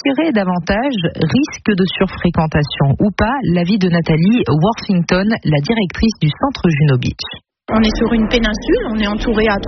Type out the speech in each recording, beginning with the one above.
attirer davantage, risque de surfréquentation ou pas, l'avis de Nathalie Worthington, la directrice du centre Juno Beach. On est sur une péninsule, on est entouré à 300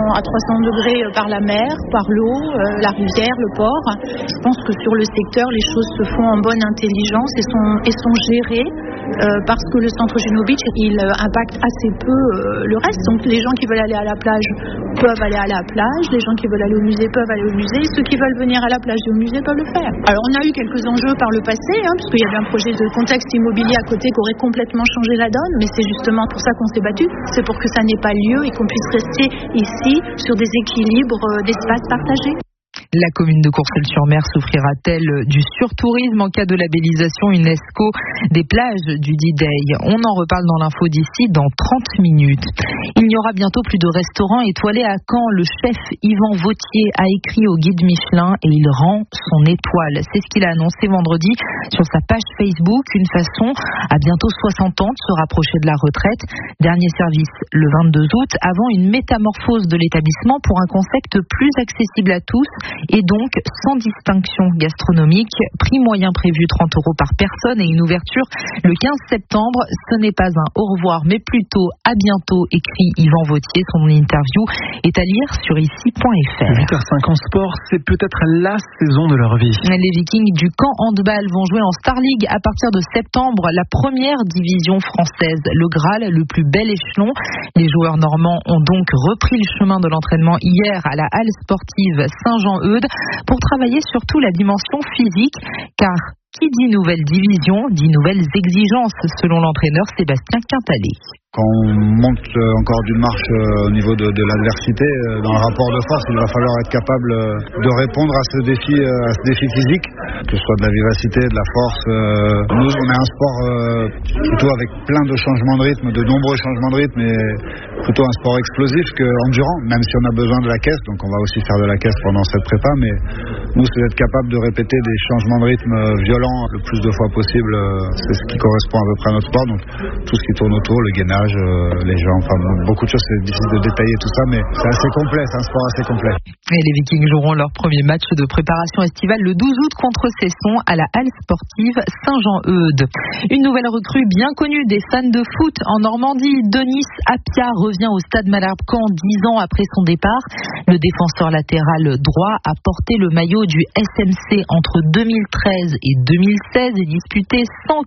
degrés par la mer, par l'eau, la rivière, le port. Je pense que sur le secteur, les choses se font en bonne intelligence et sont gérées parce que le centre Juno Beach, il impacte assez peu le reste. Donc les gens qui veulent aller à la plage peuvent aller à la plage, les gens qui veulent aller au musée peuvent aller au musée, et ceux qui veulent venir à la plage et au musée peuvent le faire. Alors on a eu quelques enjeux par le passé, parce qu'il y avait un projet de contexte immobilier à côté qui aurait complètement changé la donne, mais c'est justement pour ça qu'on s'est battu. C'est pour que ça n'ait pas lieu et qu'on puisse rester ici sur des équilibres d'espaces partagés. La commune de Courseulles-sur-Mer souffrira-t-elle du surtourisme en cas de labellisation UNESCO des plages du D-Day? On en reparle dans l'info d'ici dans 30 minutes. Il n'y aura bientôt plus de restaurants étoilés à Caen. Le chef Yvan Vautier a écrit au guide Michelin et il rend son étoile. C'est ce qu'il a annoncé vendredi sur sa page Facebook. Une façon à bientôt 60 ans de se rapprocher de la retraite. Dernier service le 22 août avant une métamorphose de l'établissement pour un concept plus accessible à tous et donc sans distinction gastronomique. Prix moyen prévu 30 € par personne et une ouverture le 15 septembre. Ce n'est pas un au revoir mais plutôt à bientôt, écrit Yvan Vautier. Son interview est à lire sur ici.fr. 8h05 en sport, c'est peut-être la saison de leur vie. Les Vikings du Caen Handball vont jouer en Star League à partir de septembre, la première division française, le Graal, le plus bel échelon. Les joueurs normands ont donc repris le chemin de l'entraînement hier à la halle sportive Saint-Jean-Eudes pour travailler surtout la dimension physique, car qui dit nouvelle division dit nouvelles exigences, selon l'entraîneur Sébastien Quintalet. Quand on monte encore d'une marche au niveau de l'adversité, dans le rapport de force, il va falloir être capable de répondre à ce défi physique, que ce soit de la vivacité, de la force. Nous, on est un sport plutôt avec plein de changements de rythme, de nombreux changements de rythme, et plutôt un sport explosif qu'endurant, même si on a besoin de la caisse, donc on va aussi faire de la caisse pendant cette prépa, mais nous, c'est d'être capable de répéter des changements de rythme violents le plus de fois possible. C'est ce qui correspond à peu près à notre sport, donc tout ce qui tourne autour, le gainage, les jambes, enfin beaucoup de choses, c'est difficile de détailler tout ça, mais c'est assez complet, c'est un sport assez complet. Et les Vikings joueront leur premier match de préparation estivale le 12 août contre Cesson à la halle sportive Saint-Jean-Eudes. Une nouvelle recrue bien connue des fans de foot en Normandie, Denis Appia revient au stade Malherbe-Caen 10 ans après son départ. Le défenseur latéral droit a porté le maillot du SMC entre 2013 et 2016 et disputé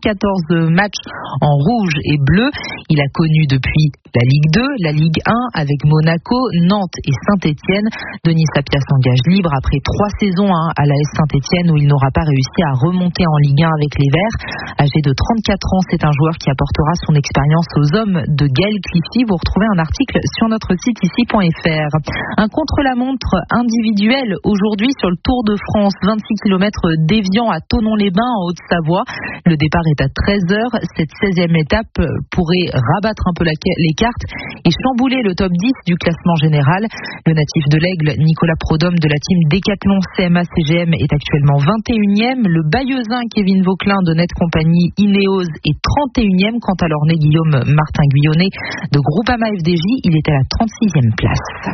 114 matchs en rouge et bleu. Il a connu depuis la Ligue 2, la Ligue 1 avec Monaco, Nantes et Saint-Etienne. Denis Appia s'engage libre après 3 saisons à l'AS Saint-Etienne où il n'aura pas réussi à remonter en Ligue 1 avec les Verts. Âgé de 34 ans, c'est un joueur qui apportera son expérience aux hommes de Gaël Cliffy. Vous retrouvez un article sur notre site ici.fr. Un contre-la-montre individuel aujourd'hui sur le Tour de France, 26 km d'Évian à Thonon-les-Bains en Haute-Savoie. Le départ est à 13h. Cette 16e étape pourrait rabattre un peu les cartes et chambouler le top 10 du classement général. Le natif de l'Aigle, Nicolas Prodhomme de la team Décathlon CMA-CGM est actuellement 21e. Le Bayeuxin Kevin Vauquelin de Net Compagnie Ineos est 31e. Quant à l'Ornais Guillaume Martin Guyonnet de Groupama FDJ, il est à la 36e place.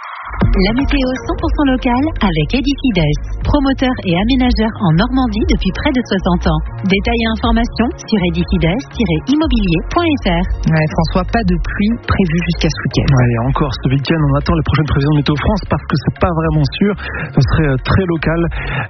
La météo 100% locale avec Edifides, promoteur et aménageur en Normandie depuis près de 60 ans. Détails et informations sur edifides-immobilier.fr. François, pas de pluie prévue jusqu'à ce week-end. Et encore ce week-end, on attend les prochaines prévisions de Météo France parce que c'est pas vraiment sûr. Ce serait très local.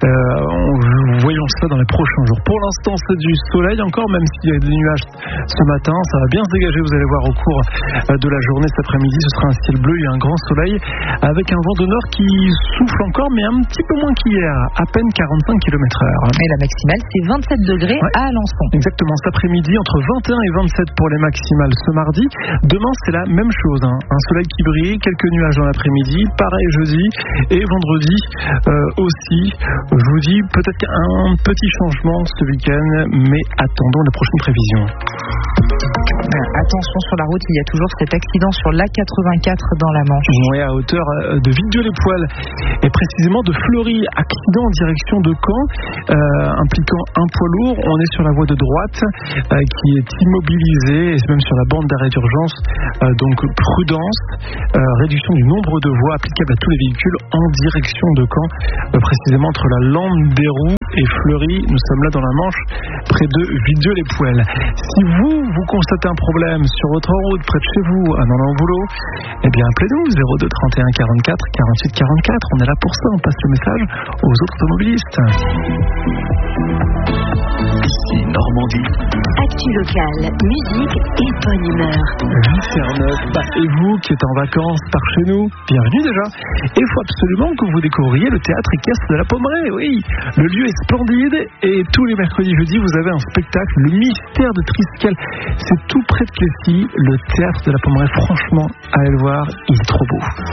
Voyons ça dans les prochains jours. Pour l'instant, c'est du soleil encore, même s'il y a des nuages ce matin. Ça va bien se dégager, vous allez voir au cours de la journée cet après-midi. Ce sera un ciel bleu et un grand soleil avec un vent de nord qui souffle encore, mais un petit peu moins qu'hier, à peine 45 km/h. Et la maximale, c'est 27 degrés à Alençon. Exactement, cet après-midi, entre 21 et 27 pour les maximales ce mardi. Demain, c'est la même chose. Un soleil qui brille, quelques nuages dans l'après-midi, pareil jeudi et vendredi aussi. Je vous dis peut-être un petit changement ce week-end, mais attendons les prochaines prévisions. attention sur la route, il y a toujours cet accident sur l'A84 dans la Manche. Oui, à hauteur de Villedieu-les-Poêles et précisément de Fleury. Accident en direction de Caen, impliquant un poids lourd. On est sur la voie de droite qui est immobilisée, et même sur la bande d'arrêt d'urgence. Donc prudence, réduction du nombre de voies applicables à tous les véhicules en direction de Caen, précisément entre la Lande des Roues et Fleury. Nous sommes là dans la Manche, près de Villedieu-les-Poêles. Si vous constatez un problème sur votre route, près de chez vous, en allant au boulot, eh bien appelez-nous 02 31 44 48 44. On est là pour ça, on passe le message aux autres automobilistes. Ici Normandie. Actu locale, musique et bonne humeur. 8h09, et vous qui êtes en vacances par chez nous, bienvenue déjà. Et il faut absolument que vous découvriez le théâtre équestre de la Pommeraye. Oui, le lieu est splendide et tous les mercredis jeudis vous avez un spectacle, le mystère de Triskel. C'est tout près de Clécy, le théâtre de la Pommeraye. Franchement, allez le voir, il est trop beau.